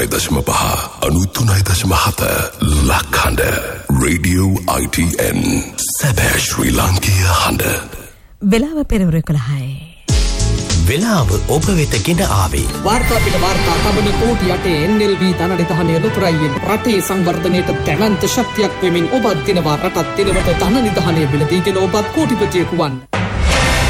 93.5 93.7 ලක්හඬ Radio ITN සැබෑ ශ්‍රී ලාංකීය හඬ. වෙලාව පෙරවරු 11යි. වෙලාව ඔබ වෙත ගෙන ආවේ වාර්තා පිට වාර්තා තබන කෝටි යටේ NLB ධනනිධානය ලොතරැයින් රටේ සංවර්ධනයට දැවැන්ත ශක්තියක් වෙමින් ඔබත් දිනවා රටත් දිනවට ධන නිධානය මිලදීගෙන ඔබත් කෝටිපතියෙකු වන්න.